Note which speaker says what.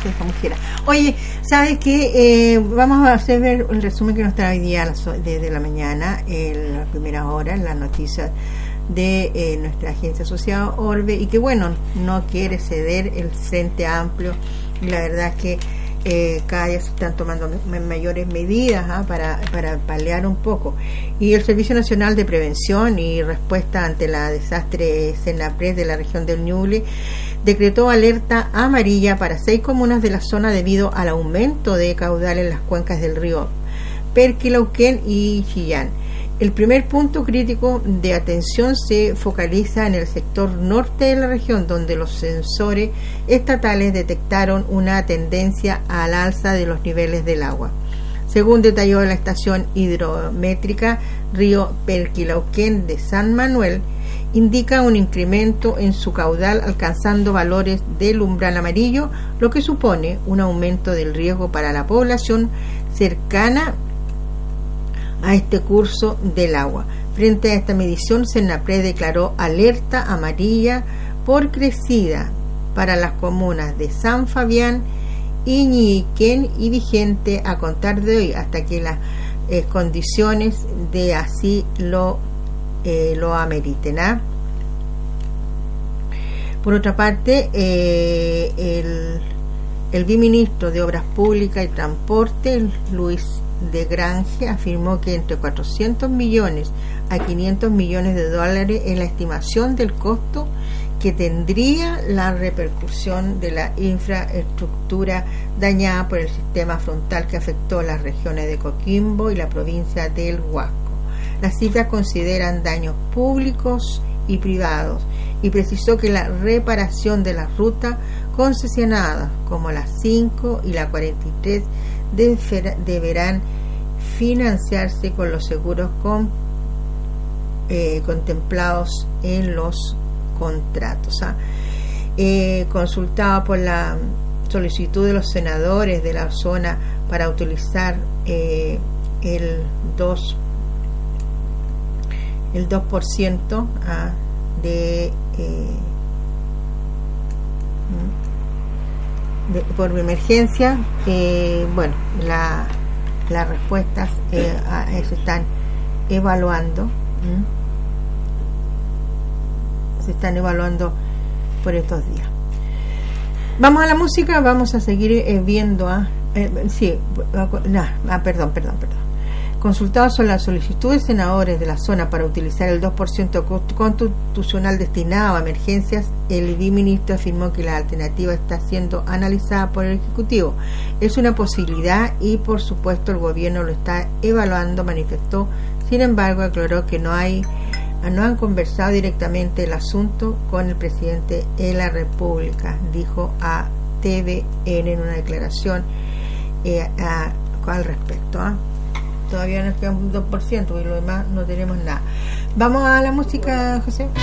Speaker 1: esa mujer. Oye, ¿sabes qué? Vamos a hacer ver el resumen que nos trae hoy día desde la mañana, en la primera hora, en las noticias de nuestra agencia asociada Orbe, y que bueno, no quiere ceder el Frente Amplio, y la verdad es que cada día se están tomando mayores medidas para paliar un poco. Y el Servicio Nacional de Prevención y Respuesta ante la desastre Senapred de la región del Ñuble decretó alerta amarilla para 6 comunas de la zona debido al aumento de caudal en las cuencas del río Perquilauquén y Chillán. El primer punto crítico de atención se focaliza en el sector norte de la región, donde los sensores estatales detectaron una tendencia al alza de los niveles del agua. Según detalló la estación hidrométrica Río Perquilauquén de San Manuel, indica un incremento en su caudal alcanzando valores del umbral amarillo, lo que supone un aumento del riesgo para la población cercana a este curso del agua. Frente a esta medición, Senapred declaró alerta amarilla por crecida para las comunas de San Fabián, Iñiquén y Vigente a contar de hoy hasta que las condiciones de así lo ameriten. Por otra parte, el viceministro de Obras Públicas y Transporte, Luis de Grange, afirmó que entre 400 millones a 500 millones de dólares es la estimación del costo que tendría la repercusión de la infraestructura dañada por el sistema frontal que afectó las regiones de Coquimbo y la provincia del Huasco. Las cifras consideran daños públicos y privados y precisó que la reparación de las rutas concesionadas como la 5 y la 43 deberán financiarse con los seguros contemplados en los contratos. Consultado por la solicitud de los senadores de la zona para utilizar el 2% por emergencia, bueno, las respuestas se están evaluando, por estos días. Vamos a la música, vamos a seguir viendo perdón. Consultados sobre la solicitud de senadores de la zona para utilizar el 2% constitucional destinado a emergencias, el viceministro afirmó que la alternativa está siendo analizada por el Ejecutivo. Es una posibilidad y, por supuesto, el gobierno lo está evaluando, manifestó. Sin embargo, aclaró que no han conversado directamente el asunto con el presidente de la República, dijo a TVN en una declaración al respecto. Todavía nos queda un 2% y lo demás no tenemos nada. Vamos a la música, José.